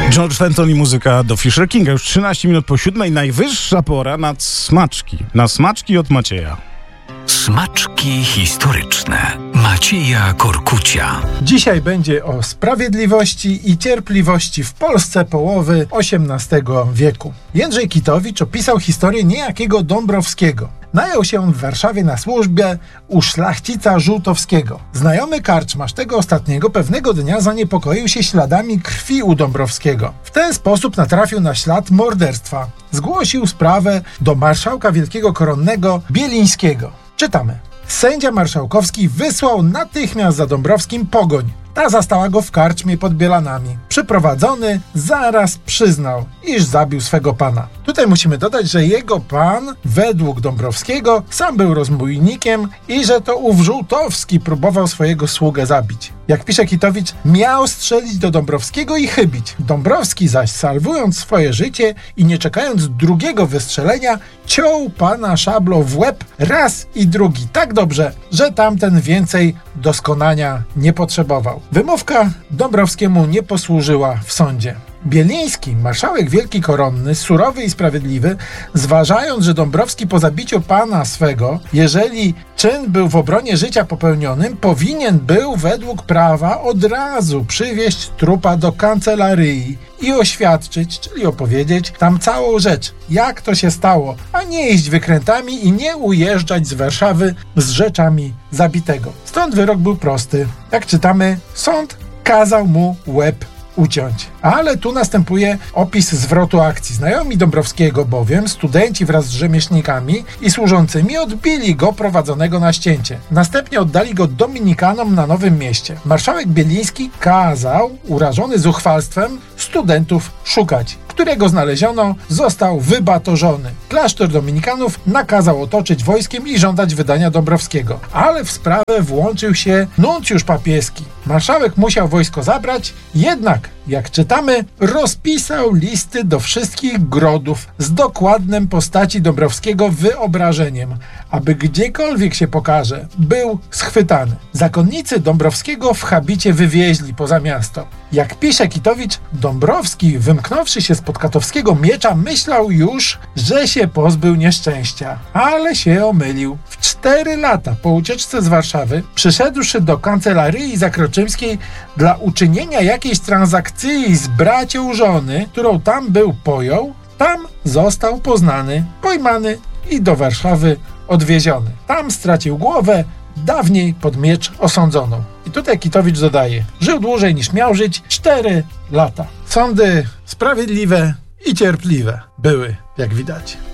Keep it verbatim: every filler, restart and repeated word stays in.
George Fenton i muzyka do Fisher Kinga. Już trzynaście minut po siódmej. Najwyższa pora na smaczki. Na smaczki od Macieja. Smaczki historyczne Macieja Korkucia. Dzisiaj będzie o sprawiedliwości i cierpliwości w Polsce połowy osiemnastego wieku. Jędrzej Kitowicz opisał historię niejakiego Dąbrowskiego. Najął się on w Warszawie na służbę u szlachcica Żółtowskiego. Znajomy karczmarz tego ostatniego pewnego dnia zaniepokoił się śladami krwi u Dąbrowskiego. W ten sposób natrafił na ślad morderstwa. Zgłosił sprawę do marszałka wielkiego koronnego Bielińskiego. Czytamy. Sędzia marszałkowski wysłał natychmiast za Dąbrowskim pogoń. Ta zastała go w karczmie pod Bielanami. Przyprowadzony zaraz przyznał, iż zabił swego pana. Tutaj musimy dodać, że jego pan, według Dąbrowskiego, sam był rozbójnikiem i że to ów Żółtowski próbował swojego sługę zabić. Jak pisze Kitowicz, miał strzelić do Dąbrowskiego i chybić. Dąbrowski zaś, salwując swoje życie i nie czekając drugiego wystrzelenia, ciął pana szablą w łeb raz i drugi tak dobrze, że tamten więcej doskonania nie potrzebował. Wymówka Dąbrowskiemu nie posłużyła w sądzie. Bieliński, marszałek wielki koronny, surowy i sprawiedliwy, zważając, że Dąbrowski po zabiciu pana swego, jeżeli czyn był w obronie życia popełnionym, powinien był według prawa od razu przywieźć trupa do kancelarii i oświadczyć, czyli opowiedzieć tam całą rzecz, jak to się stało, a nie iść wykrętami i nie ujeżdżać z Warszawy z rzeczami zabitego. Stąd wyrok był prosty. Jak czytamy, sąd kazał mu łeb uciąć. Ale tu następuje opis zwrotu akcji. Znajomi Dąbrowskiego bowiem, studenci wraz z rzemieślnikami i służącymi odbili go prowadzonego na ścięcie. Następnie oddali go dominikanom na Nowym Mieście. Marszałek Bieliński kazał, urażony zuchwalstwem, studentów szukać. Którego znaleziono, został wybatorzony. Klasztor dominikanów nakazał otoczyć wojskiem i żądać wydania Dąbrowskiego. Ale w sprawę włączył się nuncjusz papieski. Marszałek musiał wojsko zabrać, jednak, jak czytamy, rozpisał listy do wszystkich grodów z dokładnym postaci Dąbrowskiego wyobrażeniem, aby gdziekolwiek się pokaże, był schwytany. Zakonnicy Dąbrowskiego w habicie wywieźli poza miasto. Jak pisze Kitowicz, Dąbrowski, wymknąwszy się spod katowskiego miecza, myślał już, że się pozbył nieszczęścia. Ale się omylił. W cztery lata po ucieczce z Warszawy, przyszedłszy do kancelarii zakroczymskiej dla uczynienia jakiejś transakcji z bracią żony, którą tam był pojął, tam został poznany, pojmany i do Warszawy odwieziony. Tam stracił głowę, dawniej pod miecz osądzoną. I tutaj Kitowicz dodaje, żył dłużej niż miał żyć, cztery lata. Sądy sprawiedliwe i cierpliwe były, jak widać.